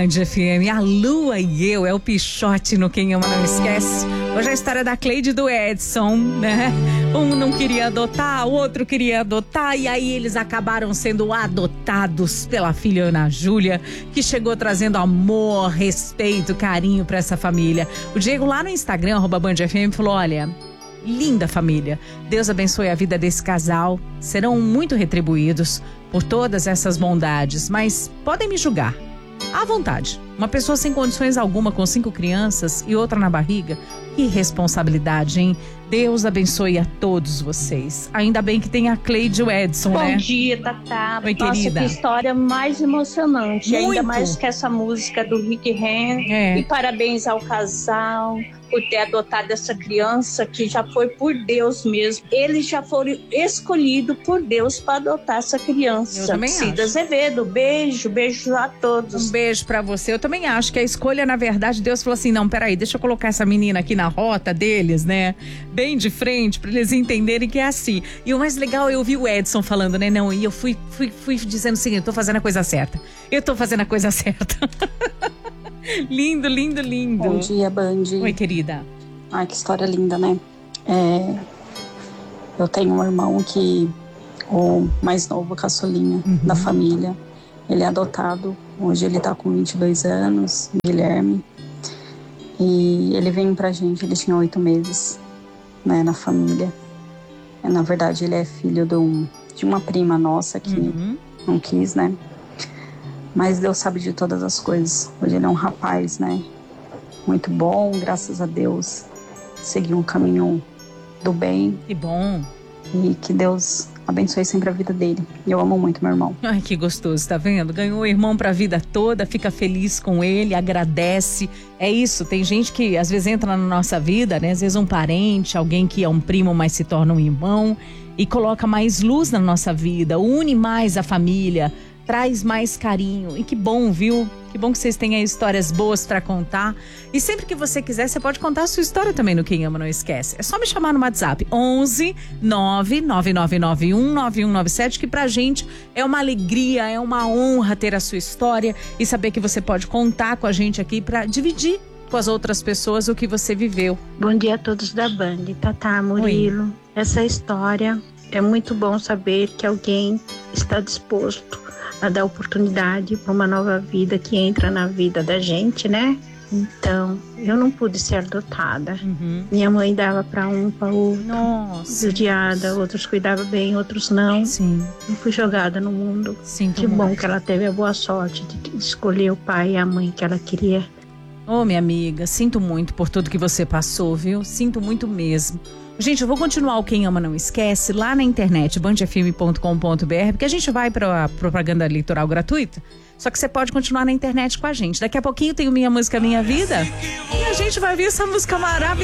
Band FM, a Lua e eu, é o Pichote no Quem Ama Não Esquece. Hoje a história da Cleide e do Edson, né? Um não queria adotar, o outro queria adotar, e aí eles acabaram sendo adotados pela filha Ana Júlia, que chegou trazendo amor, respeito, carinho pra essa família. O Diego lá no Instagram, @BandFM, falou: olha, linda família, Deus abençoe a vida desse casal, serão muito retribuídos por todas essas bondades, mas podem me julgar à vontade. Uma pessoa sem condições alguma, com 5 crianças e outra na barriga, que responsabilidade, hein? Deus abençoe a todos vocês. Ainda bem que tem a Cleide e o Edson, né? Bom dia, Tatá. Oi, nossa, querida. que história mais emocionante. Muito. Ainda mais que essa música do Rick Ren. É. E parabéns ao casal por ter adotado essa criança, que já foi por Deus mesmo. Eles já foram escolhidos por Deus para adotar essa criança. Eu também Cida acho. Azevedo, beijo a todos. Um beijo pra você. Eu também acho que a escolha, na verdade, Deus falou assim: não, peraí, deixa eu colocar essa menina aqui na rota deles, né? Bem de frente, pra eles entenderem que é assim. E o mais legal, eu vi o Edson falando, né? Não, e eu fui dizendo o seguinte: eu tô fazendo a coisa certa. Eu tô fazendo a coisa certa. Lindo, lindo, lindo. Bom dia, Band. Oi, querida. Ai, que história linda, né? Eu tenho um irmão que, o mais novo, caçulinha da família. Ele é adotado. Hoje ele tá com 22 anos, Guilherme. E ele veio pra gente, ele tinha 8 meses, né, na família. Na verdade, ele é filho de uma prima nossa que não quis, né? Mas Deus sabe de todas as coisas. Hoje ele é um rapaz, né? Muito bom, graças a Deus. Seguiu um caminho do bem. Que bom. E que Deus abençoe sempre a vida dele. Eu amo muito meu irmão. Ai, que gostoso, tá vendo? Ganhou o irmão pra vida toda, fica feliz com ele, agradece. É isso, tem gente que às vezes entra na nossa vida, né? Às vezes um parente, alguém que é um primo, mas se torna um irmão, e coloca mais luz na nossa vida, une mais a família, traz mais carinho. E que bom, viu? Que bom que vocês têm aí histórias boas pra contar. E sempre que você quiser, você pode contar a sua história também no Quem Ama Não Esquece. É só me chamar no WhatsApp 11 99991 9197, que pra gente é uma alegria, é uma honra ter a sua história e saber que você pode contar com a gente aqui pra dividir com as outras pessoas o que você viveu. Bom dia a todos da Band. Tatá, Murilo. Oi. Essa história é muito bom saber que alguém está disposto a dar oportunidade para uma nova vida que entra na vida da gente, né? Então, eu não pude ser adotada. Minha mãe dava para um, para outro. Nossa. Judiada, outros cuidavam bem, outros não. Sim. Eu fui jogada no mundo. Sinto Que bom muito. que ela teve a boa sorte de escolher o pai e a mãe que ela queria. Ô, minha amiga, sinto muito por tudo que você passou, viu? Sinto muito mesmo. Gente, eu vou continuar o Quem Ama Não Esquece lá na internet, bandfm.com.br, porque a gente vai para a propaganda eleitoral gratuita, só que você pode continuar na internet com a gente. Daqui a pouquinho tem o Minha Música Minha Vida e a gente vai ver essa música maravilhosa.